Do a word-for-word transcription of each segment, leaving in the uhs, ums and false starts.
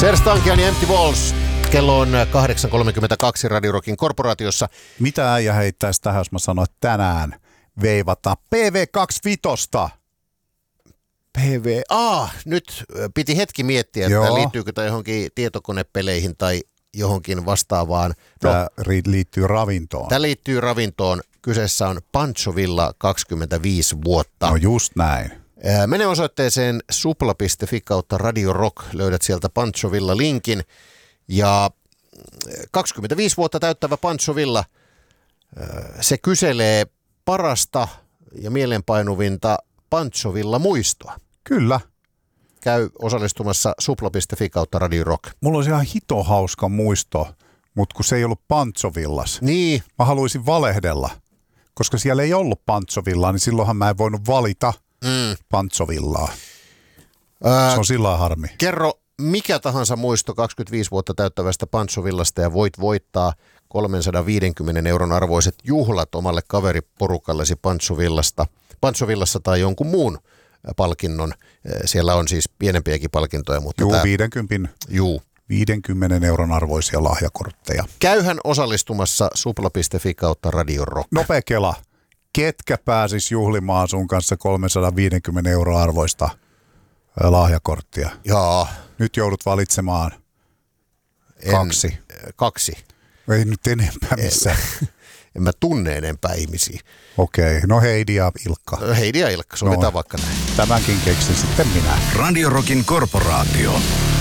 Serj Tankian ja Empty Walls. Kello on kahdeksan kolmekymmentäkaksi Radio Rockin korporaatiossa. Mitä äijä heittäisi tähän, jos mä sanoin, että tänään veivataan P V kaksikymmentäviisi. P V, ah, nyt piti hetki miettiä, että Joo. liittyykö tämä johonkin tietokonepeleihin tai johonkin vastaavaan. No, tämä liittyy ravintoon. Tämä liittyy ravintoon. Kyseessä on Pancho Villa kaksikymmentäviisi vuotta. No just näin. Mene osoitteeseen supla piste fi kautta Radio Rock. Löydät sieltä Pancho Villa-linkin. Ja kaksikymmentäviisi vuotta täyttävä Pancho Villa, se kyselee parasta ja mielenpainuvinta Pancho Villa-muistoa. Kyllä. Käy osallistumassa supla piste fi kautta Radio Rock. Mulla olisi ihan hito hauska muisto, mutta kun se ei ollut Pancho Villas. Niin. Mä haluaisin valehdella, koska siellä ei ollut Pancho Villaa, niin silloinhan mä en voinut valita mm. Pancho Villaa. Ää, se on sillä harmi. Kerro mikä tahansa muisto kaksikymmentäviisi vuotta täyttävästä Pancho Villasta ja voit voittaa kolmesataaviisikymmentä euron arvoiset juhlat omalle kaveriporukallesi Pancho Villasta. Pancho Villassa tai jonkun muun palkinnon. Siellä on siis pienempiäkin palkintoja. Mutta Juu, tämä... viidenkymmenen, Juu. viidenkymmenen euron arvoisia lahjakortteja. Käyhän osallistumassa supla piste fi kautta Radio Rock. Nopea kela. Ketkä pääsis juhlimaan sun kanssa kolmesataaviisikymmentä euroa arvoista lahjakorttia? Jaa. Nyt joudut valitsemaan kaksi. En, kaksi. Ei nyt enempää missään. En, en mä tunne enempää ihmisiä. Okei, no Heidi ja Ilkka. Heidi ja Ilkka, sovitaan no, vaikka näin. Tämänkin keksin sitten minä. Radio Rockin korporaatio.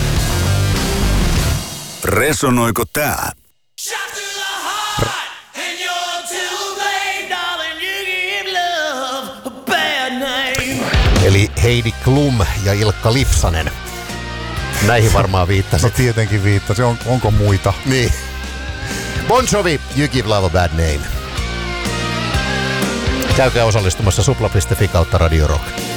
Resonoiko tää? Eli Heidi Klum ja Ilkka Lipsanen. Näihin varmaan viittasit. No tietenkin viittasi. On, onko muita? Niin. Bon Jovi, You Give Love a Bad Name. Käykää osallistumassa supla piste fi kautta Radio Rock.